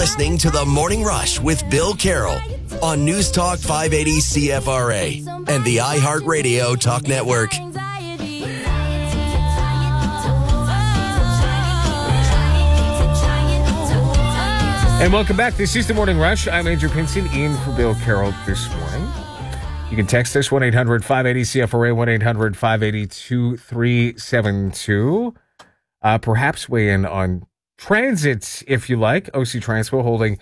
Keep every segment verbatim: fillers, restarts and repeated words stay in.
listening to The Morning Rush with Bill Carroll on News Talk five eighty C F R A and the iHeartRadio Talk Network. And welcome back. This is The Morning Rush. I'm Andrew Pinson, in for Bill Carroll this morning. You can text us one eight hundred five eighty C F R A, one eight hundred five eighty two three seven two. Uh, perhaps weigh in on transit, if you like. O C Transpo holding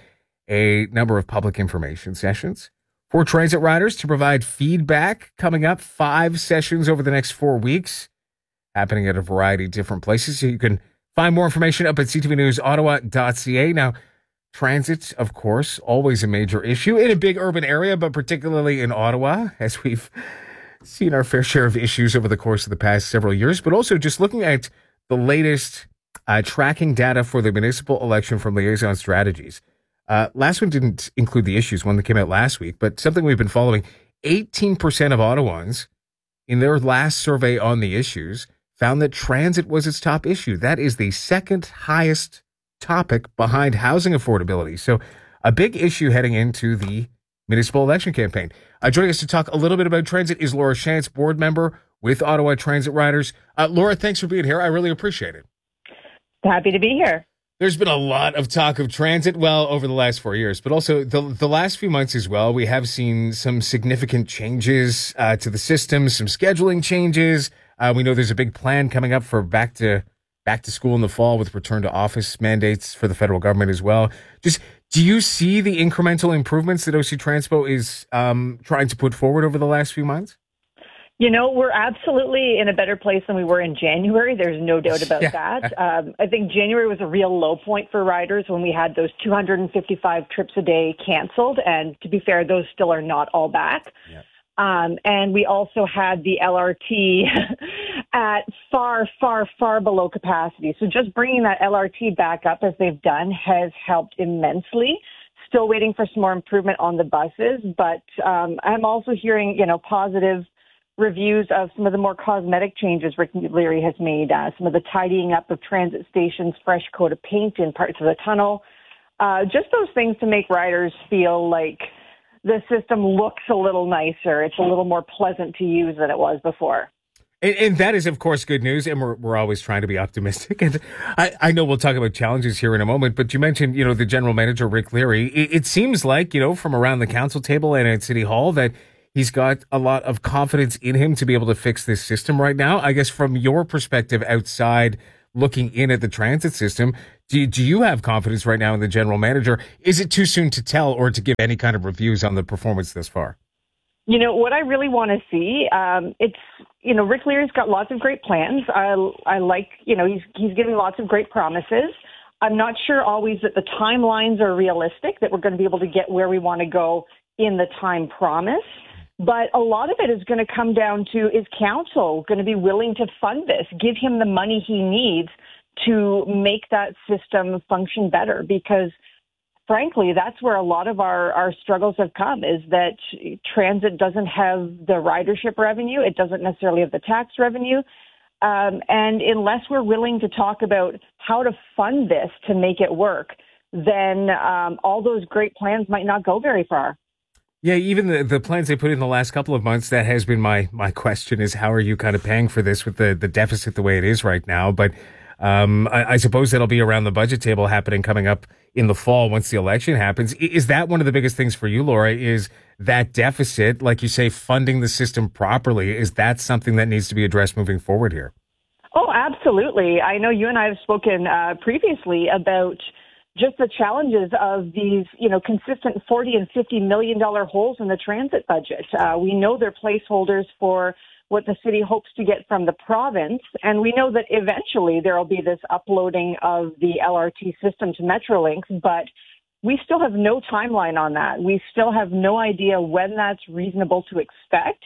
a number of public information sessions for transit riders to provide feedback. Coming up, five sessions over the next four weeks, happening at a variety of different places. So you can find more information up at c t v news ottawa dot c a. Now, transit, of course, always a major issue in a big urban area, but particularly in Ottawa, as we've seen our fair share of issues over the course of the past several years, but also just looking at the latest uh, tracking data for the municipal election from Liaison Strategies. Uh, last one didn't include the issues, one that came out last week, but something we've been following. eighteen percent of Ottawans in their last survey on the issues found that transit was its top issue. That is the second highest topic behind housing affordability. So a big issue heading into the municipal election campaign. Uh, joining us to talk a little bit about transit is Laura Shantz, board member with Ottawa Transit Riders. Uh, Laura, thanks for being here. I really appreciate it. Happy to be here. There's been a lot of talk of transit, well, over the last four years, but also the the last few months as well. We have seen some significant changes uh, to the system, some scheduling changes. Uh, we know there's a big plan coming up for back to back to school in the fall with return to office mandates for the federal government as well. Just, do you see the incremental improvements that O C Transpo is um, trying to put forward over the last few months? You know, we're absolutely in a better place than we were in January. There's no doubt about yeah. that. Um, I think January was a real low point for riders when we had those two hundred fifty-five trips a day canceled. And to be fair, those still are not all back. Yeah. Um, and we also had the L R T at far, far, far below capacity. So just bringing that L R T back up as they've done has helped immensely. Still waiting for some more improvement on the buses. But um, I'm also hearing, you know, positive reviews of some of the more cosmetic changes Rick Leary has made, uh, some of the tidying up of transit stations, fresh coat of paint in parts of the tunnel, uh, just those things to make riders feel like the system looks a little nicer. It's a little more pleasant to use than it was before. And, and that is, of course, good news, and we're we're always trying to be optimistic. And I, I know we'll talk about challenges here in a moment, but you mentioned, you know, the general manager, Rick Leary. It, it seems like, you know, from around the council table and at City Hall that he's got a lot of confidence in him to be able to fix this system right now. I guess from your perspective outside, looking in at the transit system, do, do you have confidence right now in the general manager? Is it too soon to tell or to give any kind of reviews on the performance thus far? You know, what I really want to see, um, it's, you know, Rick Leary's got lots of great plans. I, I like, you know, he's, he's giving lots of great promises. I'm not sure always that the timelines are realistic, that we're going to be able to get where we want to go in the time promised. But a lot of it is going to come down to, is council going to be willing to fund this, give him the money he needs to make that system function better? Because, frankly, that's where a lot of our, our struggles have come, is that transit doesn't have the ridership revenue. It doesn't necessarily have the tax revenue. Um, and unless we're willing to talk about how to fund this to make it work, then um, all those great plans might not go very far. Yeah, even the, the plans they put in the last couple of months, that has been my my question, is how are you kind of paying for this with the, the deficit the way it is right now? But um, I, I suppose that'll be around the budget table happening coming up in the fall once the election happens. Is that one of the biggest things for you, Laura, is that deficit, like you say, funding the system properly? Is that something that needs to be addressed moving forward here? Oh, absolutely. I know you and I have spoken uh, previously about just the challenges of these, you know, consistent forty and fifty million dollar holes in the transit budget. Uh, we know they're placeholders for what the city hopes to get from the province, and we know that eventually there will be this uploading of the L R T system to Metrolinx, but we still have no timeline on that. We still have no idea when that's reasonable to expect,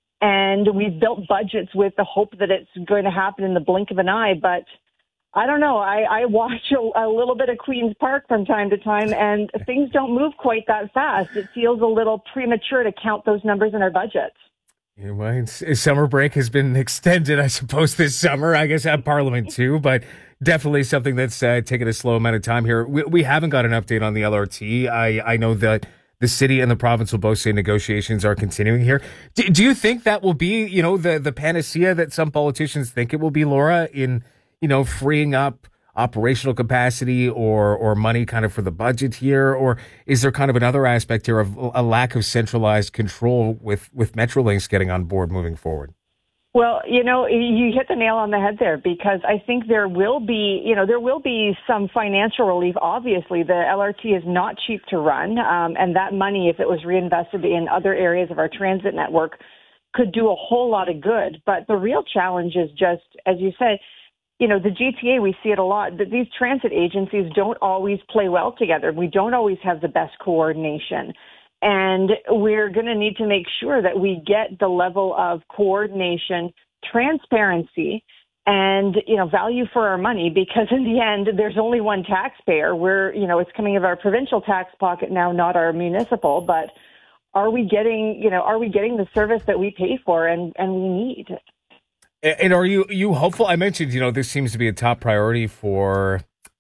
and we've built budgets with the hope that it's going to happen in the blink of an eye, but I don't know. I, I watch a, a little bit of Queen's Park from time to time, and things don't move quite that fast. It feels a little premature to count those numbers in our budgets. Yeah, well, it's, summer break has been extended, I suppose, this summer. I guess at Parliament too. But definitely something that's uh, taken a slow amount of time here. We, we haven't got an update on the L R T. I, I know that the city and the province will both say negotiations are continuing here. Do, do you think that will be, you know, the, the panacea that some politicians think it will be, Laura, in, you know, freeing up operational capacity or or money kind of for the budget here? Or is there kind of another aspect here of a lack of centralized control with, with Metrolinx getting on board moving forward? Well, you know, you hit the nail on the head there, because I think there will be, you know, there will be some financial relief. Obviously, the L R T is not cheap to run, um, and that money, if it was reinvested in other areas of our transit network, could do a whole lot of good. But the real challenge is just, as you said, you know, the G T A, we see it a lot, that these transit agencies don't always play well together. We don't always have the best coordination. And we're going to need to make sure that we get the level of coordination, transparency, and, you know, value for our money, because in the end, there's only one taxpayer. We're, you know, it's coming out of our provincial tax pocket now, not our municipal, but are we getting, you know, are we getting the service that we pay for and, and we need? And are you you hopeful? I mentioned, you know, this seems to be a top priority for,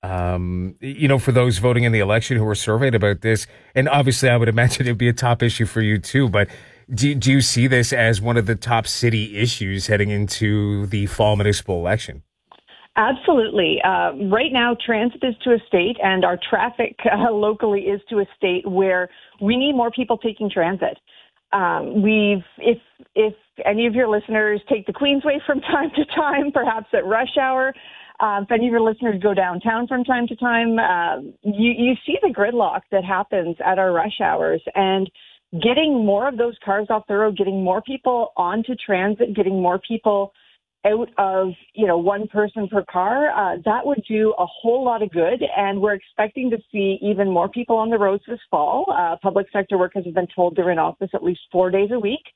um, you know, for those voting in the election who were surveyed about this. And obviously, I would imagine it'd be a top issue for you, too. But do, do you see this as one of the top city issues heading into the fall municipal election? Absolutely. Uh, right now, transit is to a state, and our traffic uh, locally is to a state where we need more people taking transit. Um, we've, if if any of your listeners take the Queensway from time to time, perhaps at rush hour, uh, if any of your listeners go downtown from time to time, uh, you, you see the gridlock that happens at our rush hours. And getting more of those cars off the road, getting more people onto transit, getting more people out of, you know, one person per car, uh, that would do a whole lot of good. And we're expecting to see even more people on the roads this fall. Uh, public sector workers have been told they're in office at least four days a week.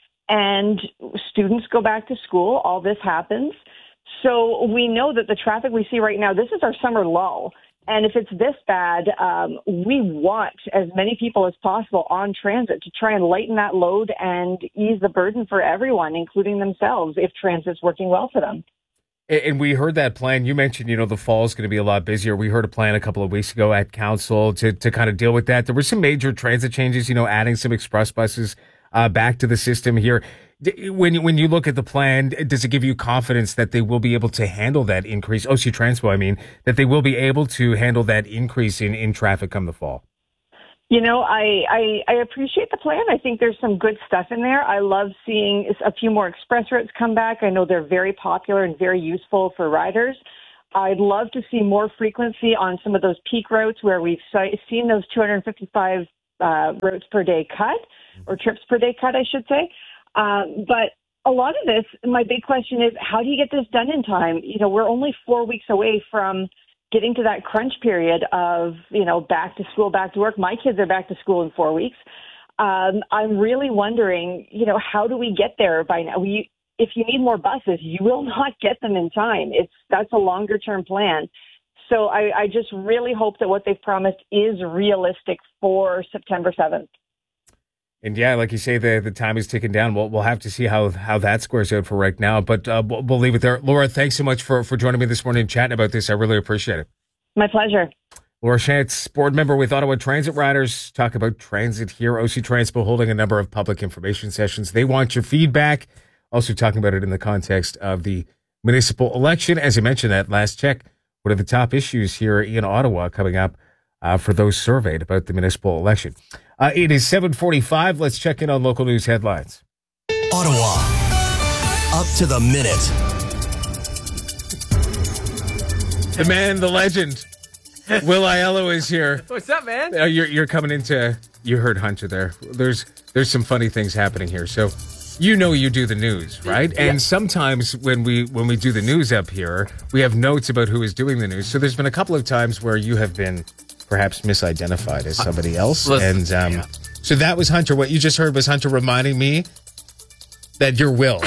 And students go back to school. All this happens. So we know that the traffic we see right now, this is our summer lull. And if it's this bad, um, we want as many people as possible on transit to try and lighten that load and ease the burden for everyone, including themselves, if transit's working well for them. And we heard that plan. You mentioned, you know, the fall is going to be a lot busier. We heard a plan a couple of weeks ago at council to, to kind of deal with that. There were some major transit changes, you know, adding some express buses uh, back to the system here. When, when you look at the plan, does it give you confidence that they will be able to handle that increase? O C Transpo, I mean, that they will be able to handle that increase in, in traffic come the fall? You know, I, I, I appreciate the plan. I think there's some good stuff in there. I love seeing a few more express routes come back. I know they're very popular and very useful for riders. I'd love to see more frequency on some of those peak routes where we've seen those two hundred fifty-five uh, routes per day cut, or trips per day cut, I should say. Um, but a lot of this, my big question is, how do you get this done in time? You know, we're only four weeks away from getting to that crunch period of, you know, back to school, back to work. My kids are back to school in four weeks. Um, I'm really wondering, you know, how do we get there by now? We, if you need more buses, you will not get them in time. It's, that's a longer term plan. So I, I just really hope that what they've promised is realistic for September seventh. And yeah, like you say, the the time is ticking down. We'll we'll have to see how how that squares out for right now. But uh, we'll, we'll leave it there. Laura, thanks so much for, for joining me this morning and chatting about this. I really appreciate it. My pleasure. Laura Shantz, board member with Ottawa Transit Riders, talk about transit here. O C Transpo holding a number of public information sessions. They want your feedback. Also talking about it in the context of the municipal election. As I mentioned, that last check, what are the top issues here in Ottawa coming up uh, for those surveyed about the municipal election? Uh, it is seven forty-five. Let's check in on local news headlines. Ottawa. Up to the minute. The man, the legend, Will Aiello is here. What's up, man? Uh, you're, you're coming into, you heard Hunter there. There's there's some funny things happening here. So you know you do the news, right? Yeah. And sometimes when we when we do the news up here, we have notes about who is doing the news. So there's been a couple of times where you have been perhaps misidentified as somebody else. Listen, and um, yeah. So that was Hunter. What you just heard was Hunter reminding me that you're Will.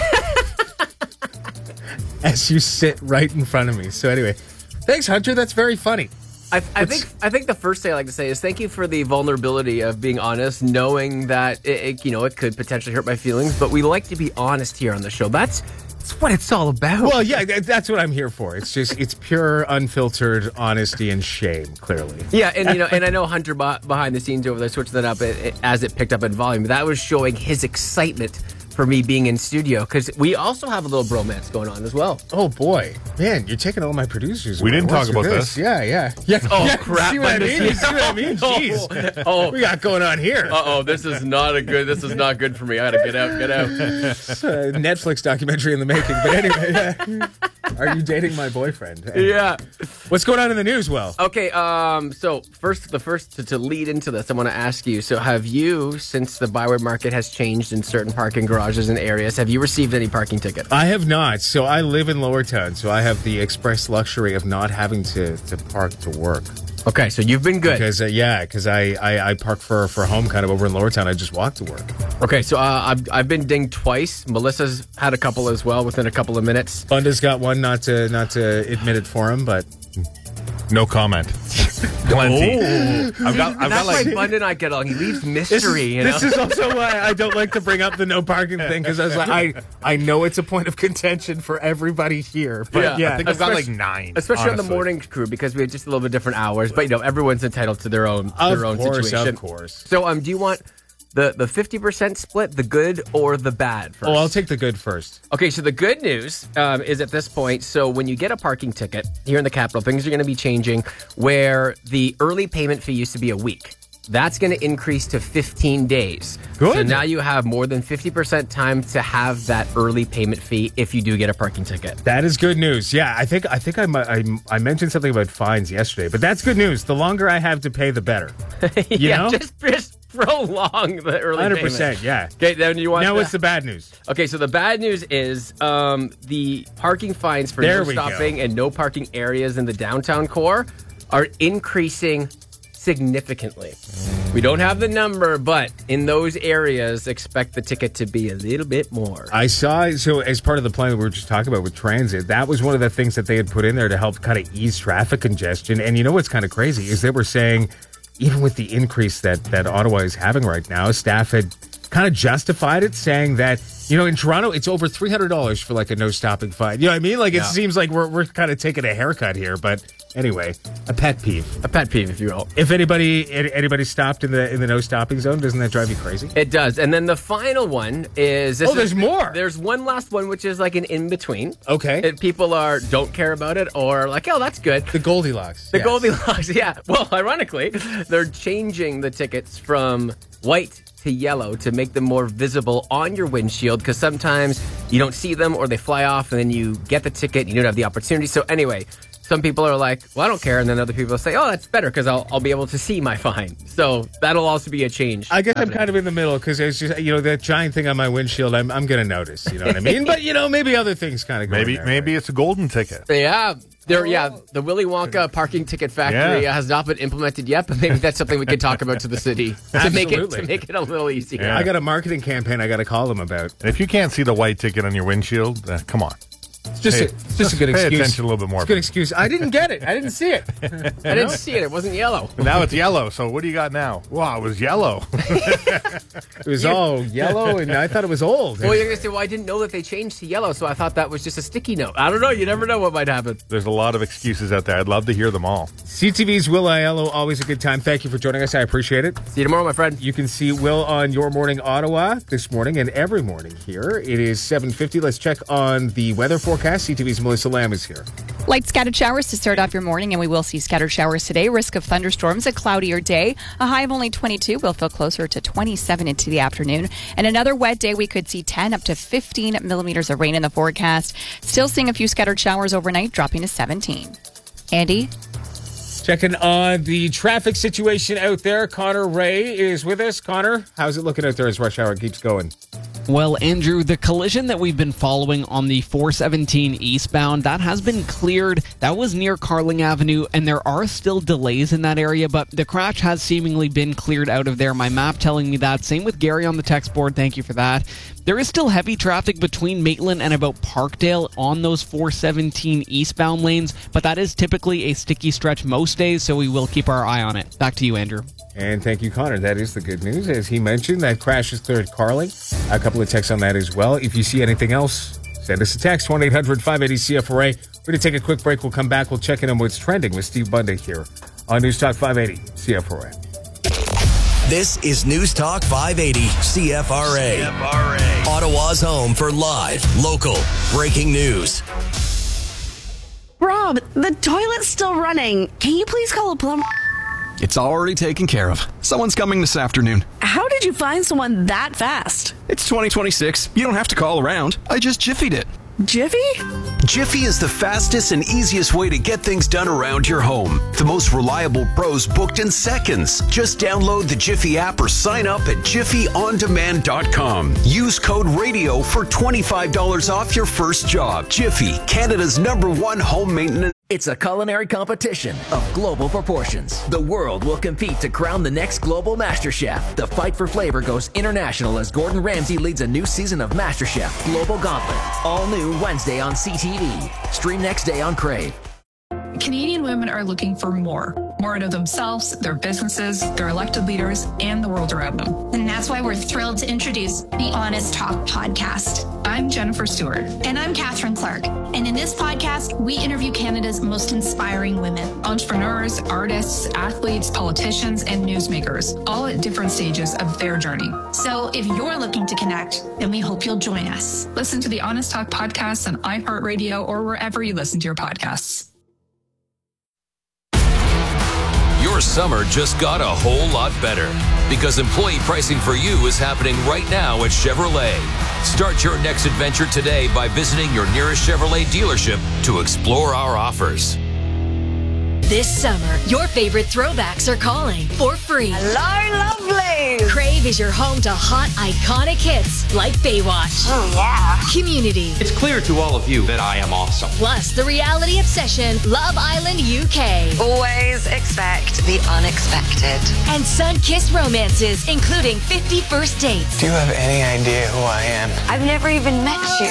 As you sit right in front of me. So anyway, thanks, Hunter. That's very funny. I, I think I think the first thing I like to say is thank you for the vulnerability of being honest, knowing that it, it, you know, it could potentially hurt my feelings, but we like to be honest here on the show. That's That's what it's all about. Well, yeah, that- that's what I'm here for. It's just, it's pure, unfiltered honesty and shame, clearly. Yeah, and you know, and I know Hunter b- behind the scenes over there switched that up it, it, as it picked up in volume. That was showing his excitement for me being in studio, because we also have a little bromance going on as well. Oh, boy. Man, you're taking all my producers. We away. didn't What's talk with about this. Yeah, yeah. yeah. Oh, yeah, crap. See what I But mean? this You is- see what I mean? Jeez. Oh. We got going on here. Uh-oh, this is not a good, this is not good for me. I gotta get out, get out. It's a Netflix documentary in the making. But anyway, yeah. Are you dating my boyfriend? Yeah. What's going on in the news, Will? Okay, um, so first, the first to, to lead into this, I want to ask you, so have you, since the Byward Market has changed in certain parking garages and areas, have you received any parking ticket? I have not. So I live in Lower Town, so I have the express luxury of not having to, to park to work. Okay, so you've been good. Because, uh, yeah, because I, I, I park for, for home kind of over in Lower Town. I just walk to work. Okay, so uh, I've, I've been dinged twice. Melissa's had a couple as well within a couple of minutes. Bunda's got one, not to not to admit it for him, but No comment. Plenty. Oh. I've got, I've That's got like. why Bund and I get along. He leaves mystery, this is, you know? this is also why I don't like to bring up the no parking thing, because I was like, I, I know it's a point of contention for everybody here, but Yeah, yeah, I think I've got like Especially- nine. Especially on the honestly. morning crew, because we have just a little bit different hours. But, you know, everyone's entitled to their own Of their own course, situation. of course. So, um, do you want the, the fifty percent split, the good or the bad first? Oh, I'll take the good first. Okay, so the good news um, is at this point, so when you get a parking ticket here in the capital, things are going to be changing where the early payment fee used to be a week. That's going to increase to fifteen days. Good. So now you have more than fifty percent time to have that early payment fee if you do get a parking ticket. That is good news. Yeah, I think I think I, mu- I I mentioned something about fines yesterday, but that's good news. The longer I have to pay, the better. You yeah, know? just, just prolong the early one hundred payment. percent, yeah. Okay, then you want Now, the- what's the bad news? Okay, so the bad news is um, the parking fines for There no we go. stopping and no parking areas in the downtown core are increasing significantly. We don't have the number, but in those areas, expect the ticket to be a little bit more. I saw, so as part of the plan that we were just talking about with transit, that was one of the things that they had put in there to help kind of ease traffic congestion. And you know what's kind of crazy is they were saying, even with the increase that, that Ottawa is having right now, staff had kind of justified it, saying that, you know, in Toronto, it's over three hundred dollars for like a no stopping fine. You know what I mean? Like, it Yeah. seems like we're, we're kind of taking a haircut here. But anyway, a pet peeve. A pet peeve, if you will. If anybody any- anybody stopped in the in the no stopping zone, doesn't that drive you crazy? It does. And then the final one is... This Oh, there's is- more. There's one last one, which is like an in-between. Okay. It, people are don't care about it or like, oh, that's good. The Goldilocks. The yes. Goldilocks, yeah. Well, ironically, they're changing the tickets from white to yellow to make them more visible on your windshield, because sometimes you don't see them or they fly off and then you get the ticket and you don't have the opportunity. So anyway, some people are like, well, I don't care. And then other people say, oh, that's better because I'll, I'll be able to see my fine. So that'll also be a change. I guess I'm happening. kind of in the middle because it's just, you know, that giant thing on my windshield, I'm, I'm going to notice. You know what I mean? But, you know, maybe other things kind of go Maybe in there, maybe it's a golden ticket. Yeah. There, yeah, the Willy Wonka parking ticket factory Yeah. has not been implemented yet, but maybe that's something we could talk about to the city to make it Absolutely. to make it a little easier. Yeah. I got a marketing campaign I got to call them about. And if you can't see the white ticket on your windshield, uh, come on. It's just, Hey, a, it's just a good pay excuse. attention a little bit more. It's a good excuse. I didn't get it. I didn't see it. I didn't see it. It wasn't yellow. Now it's yellow. So what do you got now? Wow, it was yellow. It was all yellow, and I thought it was old. Well, you're going to say, well, I didn't know that they changed to yellow, so I thought that was just a sticky note. I don't know. You never know what might happen. There's a lot of excuses out there. I'd love to hear them all. C T V's Will Aiello, always a good time. Thank you for joining us. I appreciate it. See you tomorrow, my friend. You can see Will on Your Morning Ottawa this morning and every morning here. It is seven fifty. Let's check on the weather forecast. C T V's Melissa Lamb is here. Light scattered showers to start off your morning, and we will see scattered showers today. Risk of thunderstorms, a cloudier day. A high of only twenty-two. We'll feel closer to twenty-seven into the afternoon. And another wet day, we could see ten up to fifteen millimeters of rain in the forecast. Still seeing a few scattered showers overnight, dropping to seventeen. Andy? Checking on the traffic situation out there. Connor Ray is with us. Connor, how's it looking out there as rush hour keeps going? Well, Andrew, the collision that we've been following on the four seventeen eastbound, that has been cleared. That was near Carling Avenue, and there are still delays in that area, but the crash has seemingly been cleared out of there. My map telling me that. Same with Gary on the text board. Thank you for that. There is still heavy traffic between Maitland and about Parkdale on those four seventeen eastbound lanes, but that is typically a sticky stretch most days, so we will keep our eye on it. Back to you, Andrew. And thank you, Connor. That is the good news. As he mentioned, that crash is cleared Carling. A couple of texts on that as well. If you see anything else Send us a text, one eight hundred five eighty C F R A. We're going to take a quick break. We'll come back. We'll check in on what's trending with Steve Bundy here on News Talk five eighty C F R A. This is News Talk five eighty C F R A. C F R A. Ottawa's home for live, local, breaking news. Rob, the toilet's still running. Can you please call a plumber? It's already taken care of. Someone's coming this afternoon. How did you find someone that fast? It's twenty twenty-six. You don't have to call around. I just Jiffied it. Jiffy? Jiffy is the fastest and easiest way to get things done around your home. The most reliable pros booked in seconds. Just download the Jiffy app or sign up at jiffy on demand dot com. Use code RADIO for twenty-five dollars off your first job. Jiffy, Canada's number one home maintenance. It's a culinary competition of global proportions. The world will compete to crown the next global Master Chef. The fight for flavor goes international as Gordon Ramsay leads a new season of Master Chef Global Gauntlet. All new Wednesday on C T V. Stream next day on Crave. Canadian women are looking for more. More out of themselves, their businesses, their elected leaders, and the world around them. And that's why we're thrilled to introduce the Honest Talk podcast. I'm Jennifer Stewart. And I'm Catherine Clark. And in this podcast, we interview Canada's most inspiring women. Entrepreneurs, artists, athletes, politicians, and newsmakers, all at different stages of their journey. So if you're looking to connect, then we hope you'll join us. Listen to the Honest Talk podcast on iHeartRadio or wherever you listen to your podcasts. Your summer just got a whole lot better because employee pricing for you is happening right now at Chevrolet. Start your next adventure today by visiting your nearest Chevrolet dealership to explore our offers. This summer, your favorite throwbacks are calling for free. Hello, lovely! Crave is your home to hot, iconic hits like Baywatch. Oh, yeah. Community. It's clear to all of you that I am awesome. Plus, the reality obsession, Love Island U K. Always expect the unexpected. And sun-kissed romances, including fifty First Dates. Do you have any idea who I am? I've never even met you.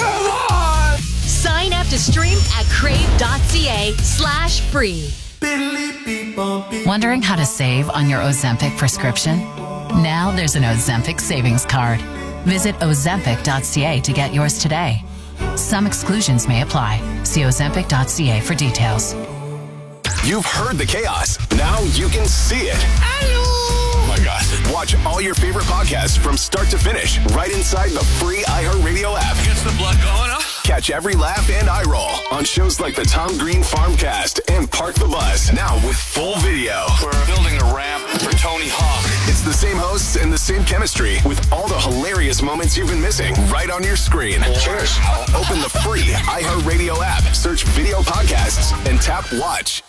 Sign up to stream at crave.ca slash free. Wondering how to save on your Ozempic prescription? Now there's an Ozempic savings card. Visit ozempic dot c a to get yours today. Some exclusions may apply. See ozempic dot c a for details. You've heard the chaos. Now you can see it. Oh my God. Watch all your favorite podcasts from start to finish right inside the free iHeartRadio app. Gets the blood going, huh? Catch every laugh and eye roll on shows like the Tom Green Farmcast and Park the Bus. Now with full video. We're building a ramp for Tony Hawk. It's the same hosts and the same chemistry with all the hilarious moments you've been missing right on your screen. Cheers. Open the free iHeartRadio app, search video podcasts, and tap watch.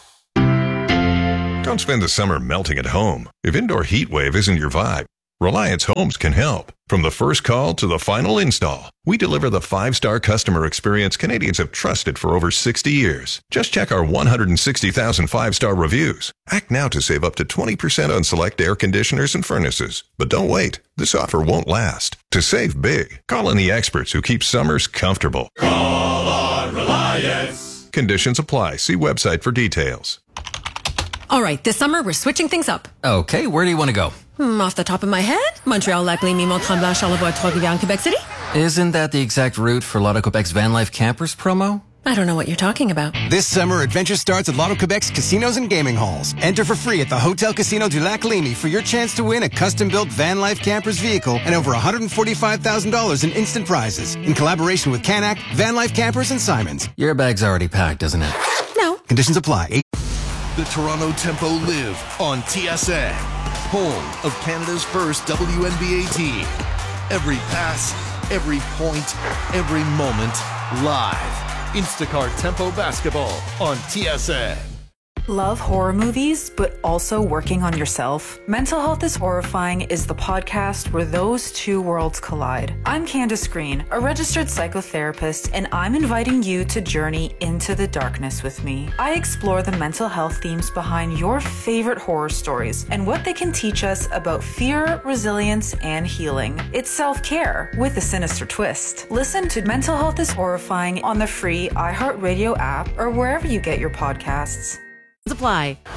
Don't spend the summer melting at home. If indoor heat wave isn't your vibe, Reliance Homes can help. From the first call to the final install, we deliver the five-star customer experience Canadians have trusted for over sixty years. Just check our one hundred sixty thousand five-star reviews. Act now to save up to twenty percent on select air conditioners and furnaces. But don't wait. This offer won't last. To save big, call on the experts who keep summers comfortable. Call on Reliance. Conditions apply. See website for details. All right, this summer we're switching things up. Okay, where do you want to go? Hmm, off the top of my head, Montreal, Lac Lémy, Mont-Tremblant, Charlevoix, Trois-Rivières, Quebec City. Isn't that the exact route for Lotto Quebec's Van Life Campers promo? I don't know what you're talking about. This summer, adventure starts at Lotto Quebec's casinos and gaming halls. Enter for free at the Hotel Casino du Lac Lémy for your chance to win a custom-built Van Life Campers vehicle and over one hundred forty-five thousand dollars in instant prizes. In collaboration with Canac, Van Life Campers, and Simons. Your bag's already packed, isn't it? No. Conditions apply. The Toronto Tempo live on T S N, home of Canada's first W N B A team. Every pass, every point, every moment, live. Instacart Tempo Basketball on T S N. Love horror movies, but also working on yourself? Mental Health is Horrifying is the podcast where those two worlds collide. I'm Candace Green, a registered psychotherapist, and I'm inviting you to journey into the darkness with me. I explore the mental health themes behind your favorite horror stories and what they can teach us about fear, resilience, and healing. It's self-care with a sinister twist. Listen to Mental Health is Horrifying on the free iHeartRadio app or wherever you get your podcasts. Apply.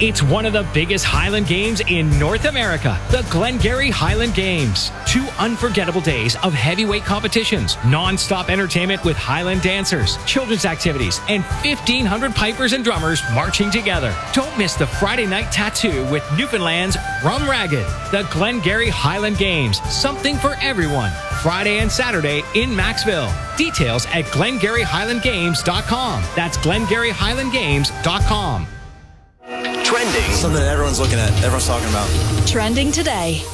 It's one of the biggest Highland Games in North America, the Glengarry Highland Games. Two unforgettable days of heavyweight competitions, non-stop entertainment with Highland dancers, children's activities, and fifteen hundred pipers and drummers marching together. Don't miss the Friday night tattoo with Newfoundland's Rum Ragged. The Glengarry Highland Games, something for everyone. Friday and Saturday in Maxville. Details at glengarry highland games dot com. That's glengarry highland games dot com. Trending. Something that everyone's looking at, everyone's talking about. Trending today.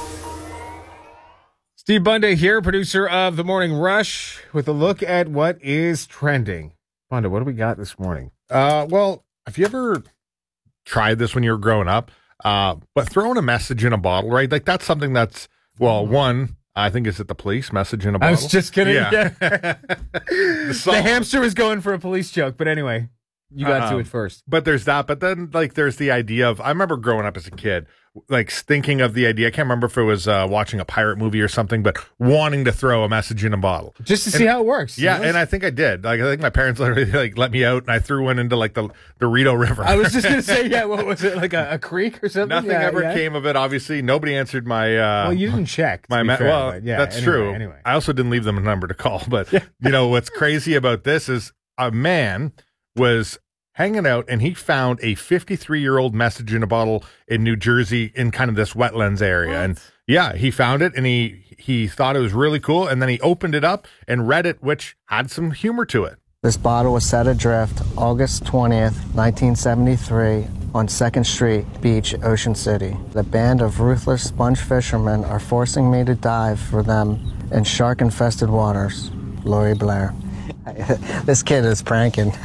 Steve Bundy here, producer of The Morning Rush, with a look at what is trending. Bundy, what do we got this morning? Uh, well, have you ever tried this when you were growing up? Uh, but throwing a message in a bottle, right? Like that's something that's, well, one, I think it's at the police, message in a bottle. I was just kidding. Yeah. Yeah. the, the hamster was going for a police joke, but anyway. You got um, to it first. But there's that. But then, like, there's the idea of, I remember growing up as a kid, like, thinking of the idea. I can't remember if it was uh, watching a pirate movie or something, but wanting to throw a message in a bottle. Just to and, see how it works. Yeah, you know? And I think I did. Like, I think my parents literally, like, let me out, and I threw one into, like, the, the Rito River. I was just going to say, yeah, what was it, like a, a creek or something? Nothing yeah, ever yeah. came of it, obviously. Nobody answered my... Uh, well, you didn't check. My me- fair, well, yeah, that's anyway, true. Anyway. I also didn't leave them a number to call. But, you know, what's crazy about this is a man was... hanging out, and he found a fifty-three-year-old message in a bottle in New Jersey in kind of this wetlands area. What? And yeah, he found it, and he he thought it was really cool, and then he opened it up and read it, which had some humor to it. This bottle was set adrift August twentieth, nineteen seventy-three, on second Street Beach, Ocean City. The band of ruthless sponge fishermen are forcing me to dive for them in shark-infested waters. Lori Blair. This kid is pranking.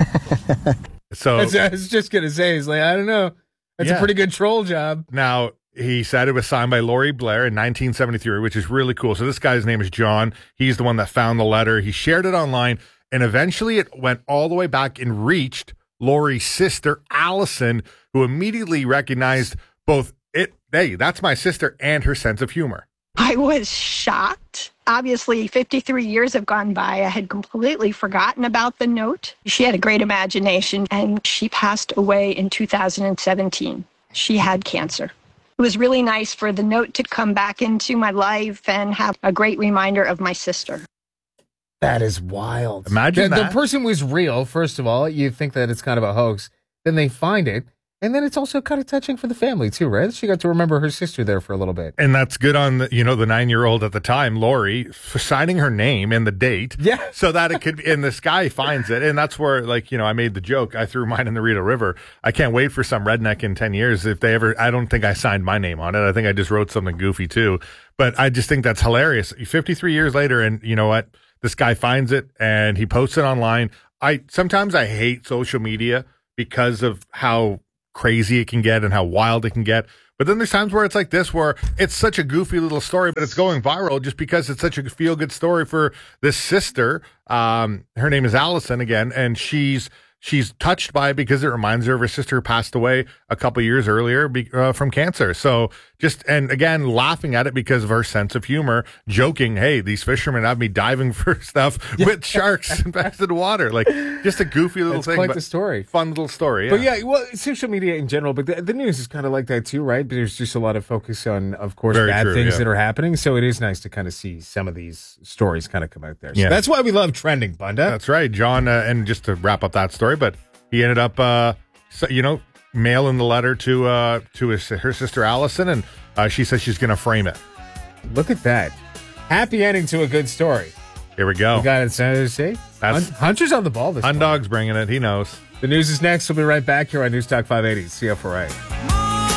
So I was just going to say, he's like, I don't know. That's yeah. a pretty good troll job. Now, he said it was signed by Lori Blair in nineteen seventy-three, which is really cool. So this guy's name is John. He's the one that found the letter. He shared it online, and eventually it went all the way back and reached Lori's sister, Allison, who immediately recognized both it, hey, that's my sister, and her sense of humor. I was shocked. Obviously, fifty-three years have gone by. I had completely forgotten about the note. She had a great imagination, and she passed away in two thousand seventeen. She had cancer. It was really nice for the note to come back into my life and have a great reminder of my sister. That is wild. Imagine the, that. The person was real, first of all. You think that it's kind of a hoax. Then they find it. And then it's also kind of touching for the family, too, right? She got to remember her sister there for a little bit. And that's good on the, you know, the nine-year-old at the time, Lori, for signing her name and the date. Yeah. So that it could, and this guy finds it. And that's where, like, you know, I made the joke. I threw mine in the Rito River. I can't wait for some redneck in ten years. If they ever, I don't think I signed my name on it. I think I just wrote something goofy, too. But I just think that's hilarious. fifty-three years later, and you know what? This guy finds it and he posts it online. I, sometimes I hate social media because of how crazy it can get and how wild it can get. But then there's times where it's like this, where it's such a goofy little story, but it's going viral just because it's such a feel-good story for this sister. Um, her name is Allison again, and she's she's touched by it because it reminds her of her sister who passed away a couple years earlier be, uh, from cancer. So just, and again, laughing at it because of her sense of humor, joking, hey, these fishermen have me diving for stuff yeah. with sharks infested water. Like, just a goofy little That's thing. quite the story. Fun little story. Yeah. But yeah, well, social media in general, but the, the news is kind of like that too, right? There's just a lot of focus on, of course, Very bad true, things yeah. that are happening. So it is nice to kind of see some of these stories kind of come out there. So Yeah. that's why we love trending, Bunda. That's right, John. Uh, and just to wrap up that story, but he ended up, uh, so, you know, mailing the letter to uh, to his, her sister Allison, and uh, she says she's going to frame it. Look at that. Happy ending to a good story. Here we go. We got it, San Jose. That's, Hunter's on the ball this Hundog's bringing it. He knows. The news is next. We'll be right back here on News Talk five eighty C F R A.